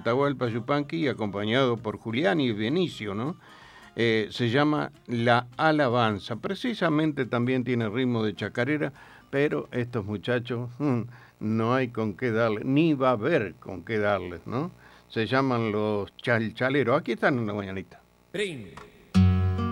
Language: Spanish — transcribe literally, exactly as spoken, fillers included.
Atahualpa Yupanqui, acompañado por Julián y Benicio, ¿no? Eh, se llama La Alabanza. Precisamente también tiene ritmo de chacarera, pero estos muchachos hmm, no hay con qué darles, ni va a haber con qué darles, ¿no? Se llaman los chalchaleros. Aquí están en la mañanita. Brin.